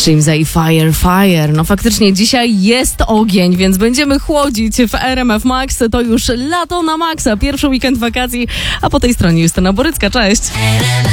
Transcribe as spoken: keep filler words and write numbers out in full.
Shimza Fire Fire. No faktycznie dzisiaj jest ogień, więc będziemy chłodzić w R M F Max. To już lato na maksa, pierwszy weekend wakacji, a po tej stronie Justyna Borycka. Cześć!